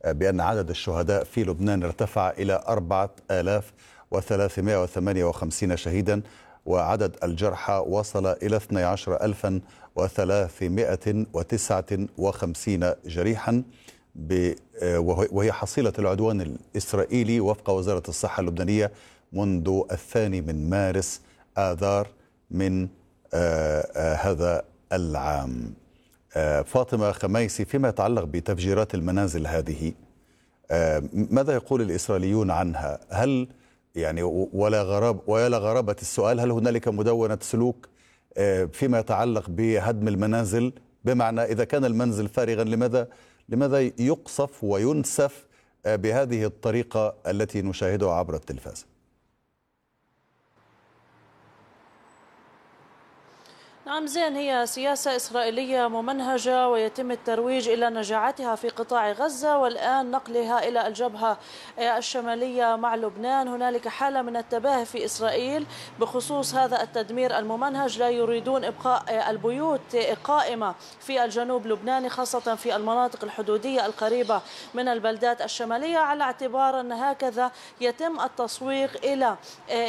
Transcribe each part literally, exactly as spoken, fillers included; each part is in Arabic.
بأن عدد الشهداء في لبنان ارتفع إلى أربعة آلاف وثلاثمائة وثمانية وخمسين شهيدا، وعدد الجرحى وصل إلى اثني عشر ألفا وثلاثمائة وتسعة وخمسين جريحا، وهي حصيلة العدوان الإسرائيلي وفق وزارة الصحة اللبنانية منذ الثاني من مارس آذار من آه آه هذا العام. آه فاطمة خميسي، فيما يتعلق بتفجيرات المنازل هذه، آه ماذا يقول الإسرائيليون عنها؟ هل يعني ولا غراب ولا غرابة السؤال، هل هنالك مدونة سلوك آه فيما يتعلق بهدم المنازل؟ بمعنى إذا كان المنزل فارغا لماذا لماذا يقصف وينسف آه بهذه الطريقة التي نشاهدها عبر التلفاز؟ نعم زين، هي سياسة إسرائيلية ممنهجة ويتم الترويج إلى نجاعتها في قطاع غزة والآن نقلها إلى الجبهة الشمالية مع لبنان. هنالك حالة من التباهي في إسرائيل بخصوص هذا التدمير الممنهج، لا يريدون إبقاء البيوت قائمة في الجنوب اللبناني خاصة في المناطق الحدودية القريبة من البلدات الشمالية، على اعتبار أن هكذا يتم التسويق إلى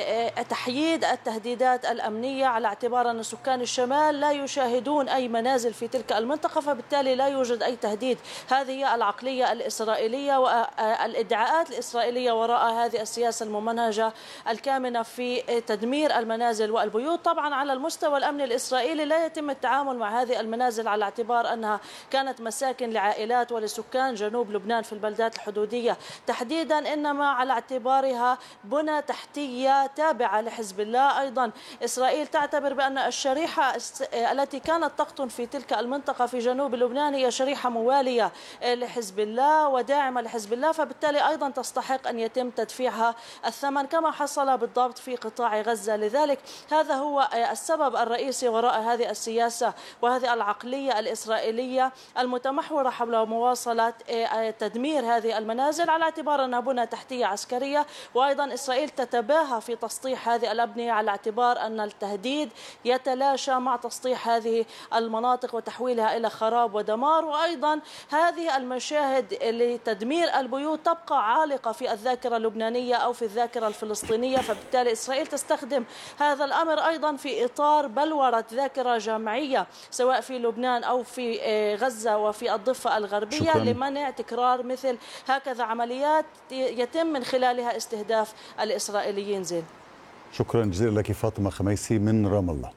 تحييد التهديدات الأمنية، على اعتبار أن سكان الشمال لا يشاهدون أي منازل في تلك المنطقة، فبالتالي لا يوجد أي تهديد. هذه العقلية الإسرائيلية والإدعاءات الإسرائيلية وراء هذه السياسة الممنهجة الكامنة في تدمير المنازل والبيوت. طبعا على المستوى الأمني الإسرائيلي لا يتم التعامل مع هذه المنازل على اعتبار أنها كانت مساكن لعائلات ولسكان جنوب لبنان في البلدات الحدودية تحديدا، إنما على اعتبارها بنى تحتية تابعة لحزب الله. أيضا إسرائيل تعتبر بأن الشريحة التي كانت تقطن في تلك المنطقة في جنوب لبنان هي شريحة موالية لحزب الله وداعمة لحزب الله، فبالتالي أيضا تستحق أن يتم تدفيعها الثمن كما حصل بالضبط في قطاع غزة. لذلك هذا هو السبب الرئيسي وراء هذه السياسة وهذه العقلية الإسرائيلية المتمحورة حول مواصلة تدمير هذه المنازل على اعتبار أنها بنى تحتية عسكرية. وأيضا إسرائيل تتباهى في تسطيح هذه الأبنية على اعتبار أن التهديد يتلاشى مع تسطيح هذه المناطق وتحويلها إلى خراب ودمار. وأيضا هذه المشاهد لتدمير البيوت تبقى عالقة في الذاكرة اللبنانية أو في الذاكرة الفلسطينية، فبالتالي إسرائيل تستخدم هذا الأمر أيضا في إطار بلورة ذاكرة جمعية سواء في لبنان أو في غزة وفي الضفة الغربية. شكرا. لمنع تكرار مثل هكذا عمليات يتم من خلالها استهداف الإسرائيليين. زين، شكرا جزيلا لك فاطمة خميسي من رام الله.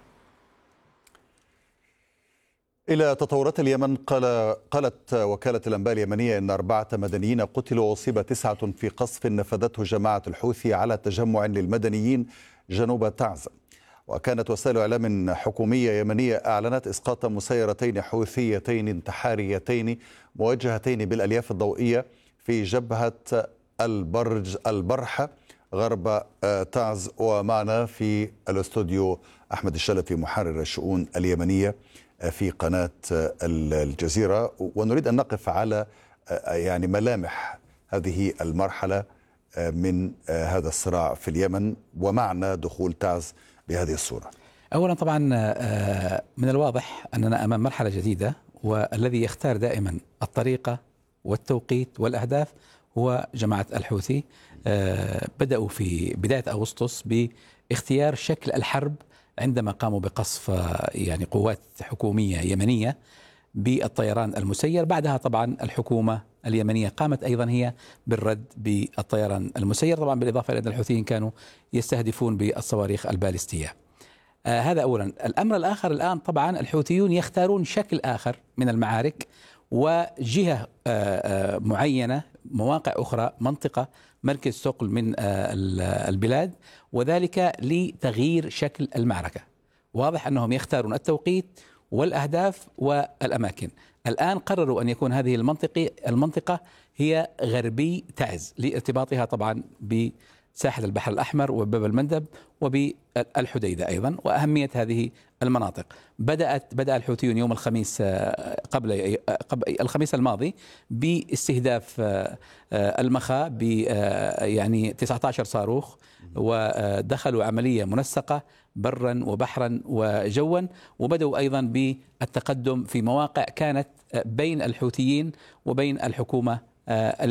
إلى تطورات اليمن، قال قالت وكالة الأنباء اليمنية أن أربعة مدنيين قتلوا وأصيب تسعة في قصف نفذته جماعة الحوثي على تجمع للمدنيين جنوب تعز. وكانت وسائل إعلام حكومية يمنية أعلنت إسقاط مسيرتين حوثيتين انتحاريتين موجهتين بالألياف الضوئية في جبهة البرج البرحة غرب تعز. ومعنا في الاستوديو أحمد الشلفي محرر الشؤون اليمنية في قناة الجزيرة، ونريد أن نقف على يعني ملامح هذه المرحلة من هذا الصراع في اليمن ومعنى دخول تعز بهذه الصورة. أولا طبعا من الواضح أننا أمام مرحلة جديدة، والذي يختار دائما الطريقة والتوقيت والأهداف هو جماعة الحوثي. بدأوا في بداية أغسطس باختيار شكل الحرب عندما قاموا بقصف يعني قوات حكومية يمنية بالطيران المسير. بعدها طبعا الحكومة اليمنية قامت أيضا هي بالرد بالطيران المسير، طبعا بالإضافة إلى أن الحوثيين كانوا يستهدفون بالصواريخ البالستية. آه هذا أولا. الأمر الآخر الآن طبعا الحوثيون يختارون شكل آخر من المعارك وجهة آه آه معينة، مواقع أخرى، منطقة مركز ثقل من البلاد، وذلك لتغيير شكل المعركة. واضح أنهم يختارون التوقيت والأهداف والأماكن. الآن قرروا أن يكون هذه المنطقة المنطقة هي غربي تعز لارتباطها طبعا بساحل البحر الأحمر وباب المندب وبالحديدة أيضا، وأهمية هذه المناطق. بدأت بدأ الحوثيون يوم الخميس قبل, قبل الخميس الماضي باستهداف المخا ب يعني تسعة عشر صاروخ، ودخلوا عملية منسقة برا وبحرا وجوا، وبدأوا أيضا بالتقدم في مواقع كانت بين الحوثيين وبين الحكومة